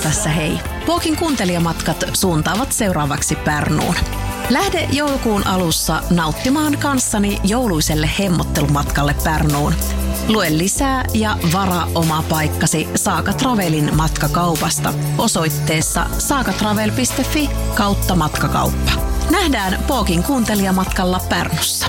tässä hei. Pookin kuuntelijamatkat suuntaavat seuraavaksi Pärnuun. Lähde joulukuun alussa nauttimaan kanssani jouluiselle hemmottelumatkalle Pärnuun. Lue lisää ja varaa oma paikkasi Saga Travelin matkakaupasta osoitteessa sagatravel.fi/matkakauppa. Nähdään Pookin kuuntelijamatkalla Pärnussa.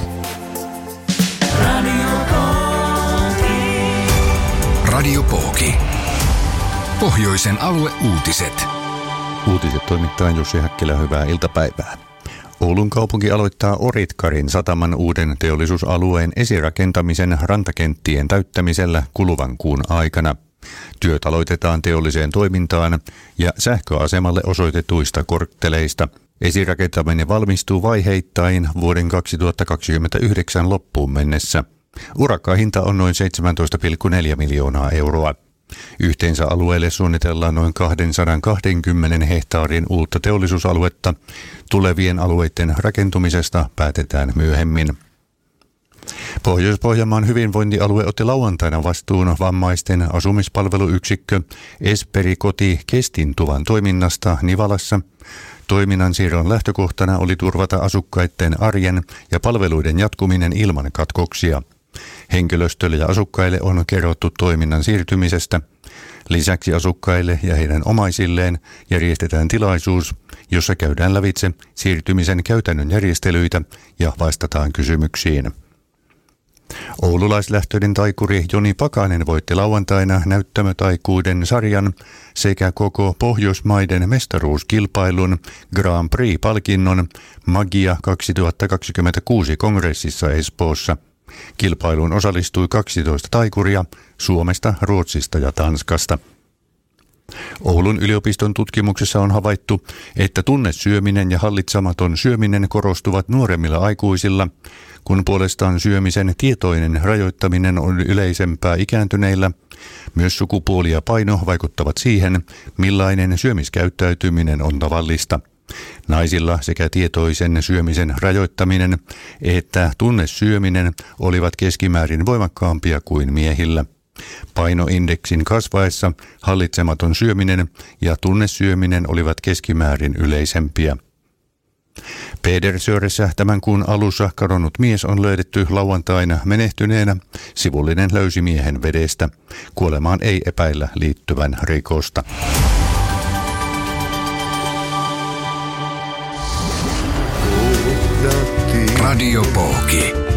Radio Pooki. Pohjoisen alueuutiset. Uutiset toimittaa Jussi Häkkilä, hyvää iltapäivää. Oulun kaupunki aloittaa Oritkarin sataman uuden teollisuusalueen esirakentamisen rantakenttien täyttämisellä kuluvan kuun aikana. Työt aloitetaan teolliseen toimintaan ja sähköasemalle osoitetuista kortteleista. Esirakentaminen valmistuu vaiheittain vuoden 2029 loppuun mennessä. Urakkahinta on noin 17,4 miljoonaa euroa. Yhteensä alueelle suunnitellaan noin 220 hehtaarin uutta teollisuusaluetta. Tulevien alueiden rakentumisesta päätetään myöhemmin. Pohjois-Pohjanmaan hyvinvointialue otti lauantaina vastuun vammaisten asumispalveluyksikkö Esperi Koti Kestintuvan toiminnasta Nivalassa. Toiminnan siirron lähtökohtana oli turvata asukkaiden arjen ja palveluiden jatkuminen ilman katkoksia. Henkilöstölle ja asukkaille on kerrottu toiminnan siirtymisestä. Lisäksi asukkaille ja heidän omaisilleen järjestetään tilaisuus, jossa käydään lävitse siirtymisen käytännön järjestelyitä ja vastataan kysymyksiin. Oululaislähtöinen taikuri Joni Pakanen voitti lauantaina näyttämötaikuuden sarjan sekä koko Pohjoismaiden mestaruuskilpailun Grand Prix-palkinnon Magia 2026 kongressissa Espoossa. Kilpailuun osallistui 12 taikuria Suomesta, Ruotsista ja Tanskasta. Oulun yliopiston tutkimuksessa on havaittu, että tunnesyöminen ja hallitsematon syöminen korostuvat nuoremmilla aikuisilla, kun puolestaan syömisen tietoinen rajoittaminen on yleisempää ikääntyneillä. Myös sukupuoli ja paino vaikuttavat siihen, millainen syömiskäyttäytyminen on tavallista. Naisilla sekä tietoisen syömisen rajoittaminen että tunnesyöminen olivat keskimäärin voimakkaampia kuin miehillä. Painoindeksin kasvaessa hallitsematon syöminen ja tunnesyöminen olivat keskimäärin yleisempiä. Pedersöressä tämän kuun alussa kadonnut mies on löydetty lauantaina menehtyneenä. Sivullinen löysi miehen vedestä. Kuolemaan ei epäillä liittyvän rikosta. Radio Pooki.